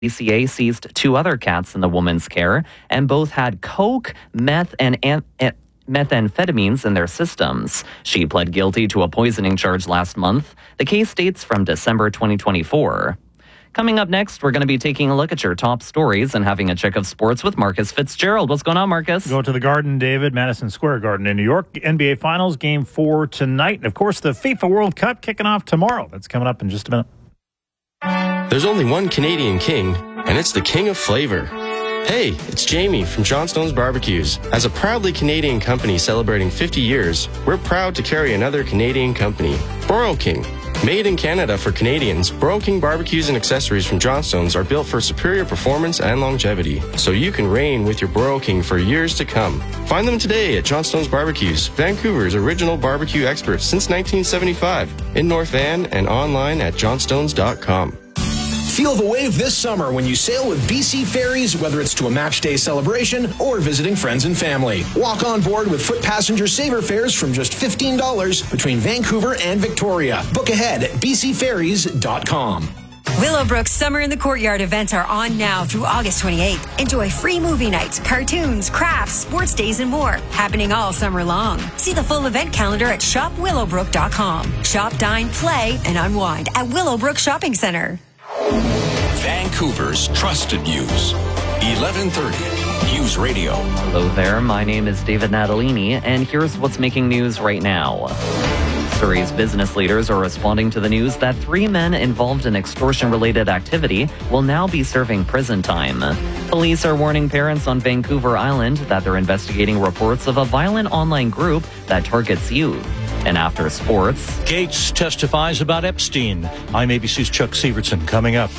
BCA seized 2 other cats in the woman's care, and both had coke, meth, and methamphetamines in their systems. She pled guilty to a poisoning charge last month. The case dates from December 2024. Coming up next, we're going to be taking a look at your top stories and having a check of sports with Marcus Fitzgerald. What's going on, Marcus? Go to the Garden, David, Madison Square Garden in New York. NBA Finals, Game 4 tonight. And, of course, the FIFA World Cup kicking off tomorrow. That's coming up in just a minute. There's only one Canadian king, and it's the king of flavor. Hey, it's Jamie from Johnstone's Barbecues. As a proudly Canadian company celebrating 50 years, we're proud to carry another Canadian company, Broil King. Made in Canada for Canadians, Broil King barbecues and accessories from Johnstone's are built for superior performance and longevity, so you can reign with your Broil King for years to come. Find them today at Johnstone's Barbecues, Vancouver's original barbecue experts since 1975, in North Van and online at johnstones.com. Feel the wave this summer when you sail with BC Ferries, whether it's to a match day celebration or visiting friends and family. Walk on board with foot passenger saver fares from just $15 between Vancouver and Victoria. Book ahead at bcferries.com. Willowbrook's Summer in the Courtyard events are on now through August 28th. Enjoy free movie nights, cartoons, crafts, sports days, and more. Happening all summer long. See the full event calendar at shopwillowbrook.com. Shop, dine, play, and unwind at Willowbrook Shopping Center. Vancouver's Trusted News. 1130 News Radio. Hello there, my name is David Natalini, and here's what's making news right now. Surrey's business leaders are responding to the news that 3 men involved in extortion-related activity will now be serving prison time. Police are warning parents on Vancouver Island that they're investigating reports of a violent online group that targets youth. And after sports, Gates testifies about Epstein. I'm ABC's Chuck Severson coming up.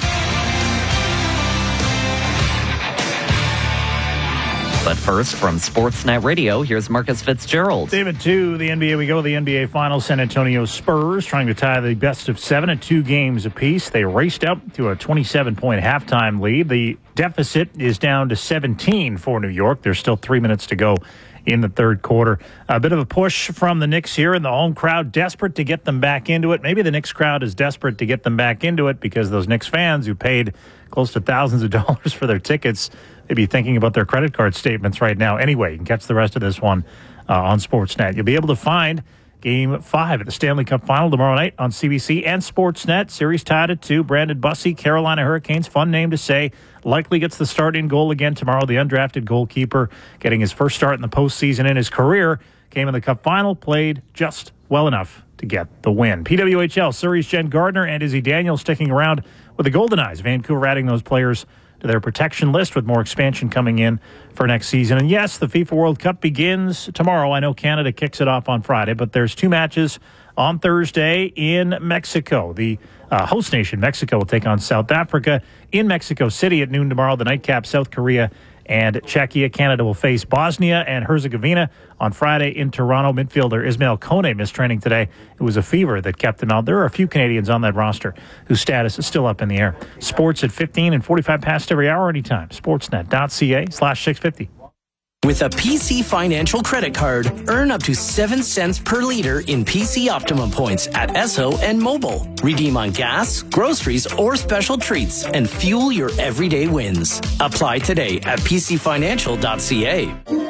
But first, from Sportsnet Radio, here's Marcus Fitzgerald. David, to the NBA we go. The NBA Finals, San Antonio Spurs trying to tie the best of 7 at 2 games apiece. They raced up to a 27-point halftime lead. The deficit is down to 17 for New York. There's still 3 minutes to go in the third quarter. A bit of a push from the Knicks here, and the home crowd desperate to get them back into it. Maybe the Knicks crowd is desperate to get them back into it because those Knicks fans who paid close to thousands of dollars for their tickets, they'd be thinking about their credit card statements right now. Anyway, you can catch the rest of this one on Sportsnet. You'll be able to find Game 5 at the Stanley Cup Final tomorrow night on CBC and Sportsnet. Series tied at 2. Brandon Bussey, Carolina Hurricanes, fun name to say, likely gets the starting goal again tomorrow. The undrafted goalkeeper getting his first start in the postseason in his career. Came in the Cup Final, played just well enough to get the win. PWHL, Surrey's Jen Gardner and Izzy Daniels sticking around with the Golden Eyes. Vancouver adding those players to their protection list with more expansion coming in for next season. And yes, the FIFA World Cup begins tomorrow. I know Canada kicks it off on Friday, but there's 2 matches on Thursday in Mexico. The host nation, Mexico, will take on South Africa in Mexico City at noon tomorrow. The nightcap, South Korea and Czechia. Canada will face Bosnia and Herzegovina on Friday in Toronto. Midfielder Ismail Kone missed training today. It was a fever that kept him out. There are a few Canadians on that roster whose status is still up in the air. Sports at 15 and 45 past every hour anytime. Sportsnet.ca/650. With a PC Financial credit card, earn up to 7 cents per liter in PC Optimum points at Esso and Mobile. Redeem on gas, groceries, or special treats and fuel your everyday wins. Apply today at pcfinancial.ca.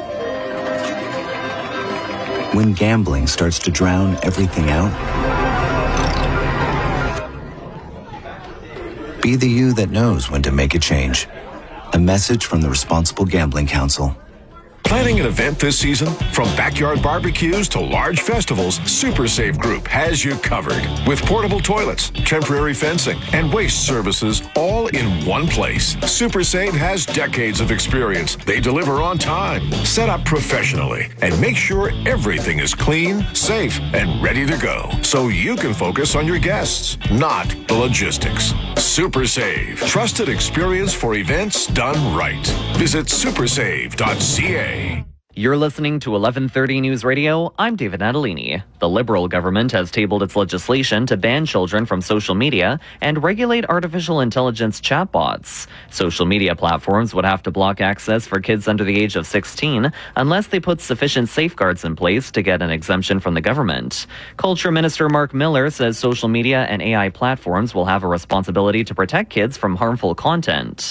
When gambling starts to drown everything out, be the you that knows when to make a change. A message from the Responsible Gambling Council. Planning an event this season? From backyard barbecues to large festivals, Super Save Group has you covered. With portable toilets, temporary fencing, and waste services all in one place. Super Save has decades of experience. They deliver on time, set up professionally, and make sure everything is clean, safe, and ready to go. So you can focus on your guests, not the logistics. Super Save. Trusted experience for events done right. Visit supersave.ca. You're listening to 1130 News Radio. I'm David Natalini. The Liberal government has tabled its legislation to ban children from social media and regulate artificial intelligence chatbots. Social media platforms would have to block access for kids under the age of 16 unless they put sufficient safeguards in place to get an exemption from the government. Culture Minister Mark Miller says social media and AI platforms will have a responsibility to protect kids from harmful content.